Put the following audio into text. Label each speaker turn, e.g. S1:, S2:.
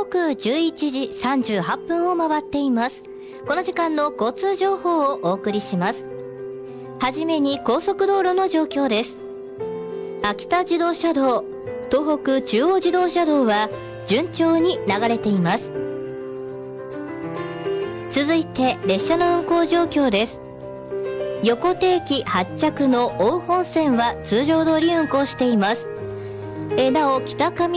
S1: 刻11時38分を回っています。この時間の交通情報をお送りします。はじめに高速道路の状況です。秋田自動車道、東北中央自動車道は順調に流れています。続いて列車の運行状況です。横手駅発着の奥羽本線は通常通り運行しています。なお北上